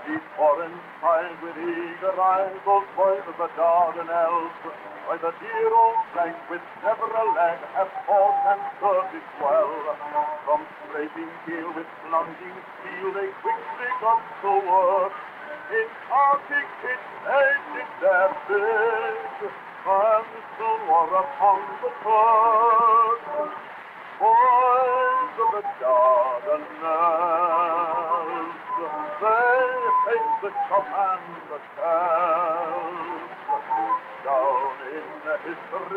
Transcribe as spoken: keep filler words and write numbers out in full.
These foreign spies with eager eyes, those boys of the Dardanelles, by the dear old flank with never a lag have fought and served it well. From scraping keel with plunging steel they quickly got to work. In Arctic it they did their bid, and soon were upon the Turk. Boys of the Dardanelles, they hate the chop and the shells. Down in history